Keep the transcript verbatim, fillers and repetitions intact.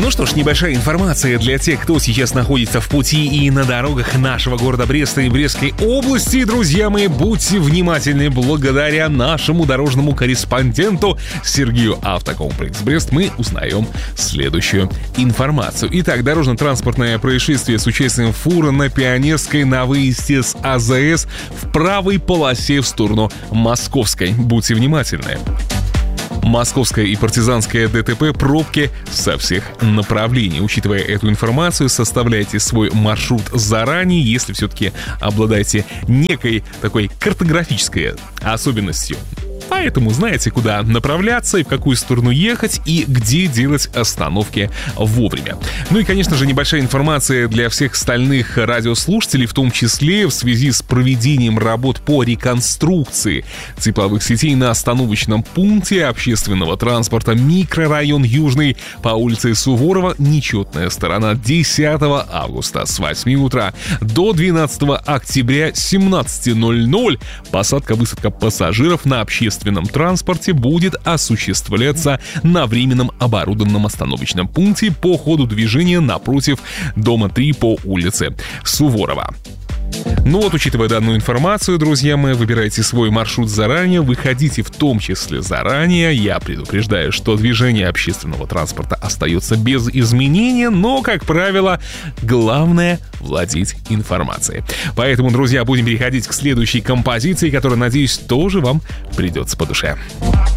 Ну что ж, небольшая информация для тех, кто сейчас находится в пути и на дорогах нашего города Бреста и Брестской области. Друзья мои, будьте внимательны. Благодаря нашему дорожному корреспонденту Сергею Автокомплекс Брест мы узнаем следующую информацию. Итак, дорожно-транспортное происшествие с участием фуры на Пионерской на выезде с АЗС в правой полосе в сторону Московской. Будьте внимательны. Московская и Партизанская ДТП, пробки со всех направлений. Учитывая эту информацию, составляйте свой маршрут заранее, если все-таки обладаете некой такой картографической особенностью. Поэтому знаете, куда направляться и в какую сторону ехать, и где делать остановки вовремя. Ну и, конечно же, небольшая информация для всех остальных радиослушателей, в том числе в связи с проведением работ по реконструкции тепловых сетей на остановочном пункте общественного транспорта микрорайон Южный по улице Суворова, нечетная сторона, десятого августа с восьми утра до двенадцатого октября семнадцать ноль ноль. Посадка-высадка пассажиров на общественном В общественном транспорте будет осуществляться на временном оборудованном остановочном пункте по ходу движения напротив дома три по улице Суворова. Ну вот, учитывая данную информацию, друзья мои, выбирайте свой маршрут заранее, выходите в том числе заранее. Я предупреждаю, что движение общественного транспорта остается без изменения, но, как правило, главное — владеть информацией. Поэтому, друзья, будем переходить к следующей композиции, которая, надеюсь, тоже вам придется по душе.